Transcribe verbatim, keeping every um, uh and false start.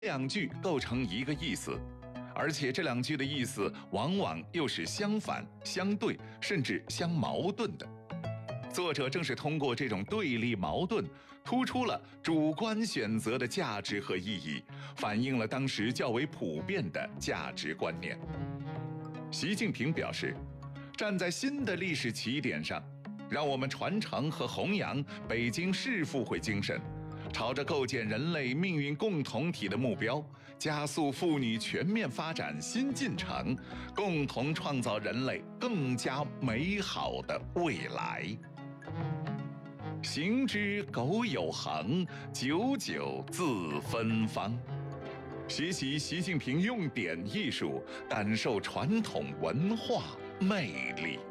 两句构成一个意思，而且这两句的意思往往又是相反、相对，甚至相矛盾的。作者正是通过这种对立矛盾，突出了主观选择的价值和意义，反映了当时较为普遍的价值观念。习近平表示，站在新的历史起点上，让我们传承和弘扬北京市复会精神，朝着构建人类命运共同体的目标，加速妇女全面发展新进程，共同创造人类更加美好的未来。行之苟有恒，久久自芬芳。学习习近平用典艺术，感受传统文化魅力。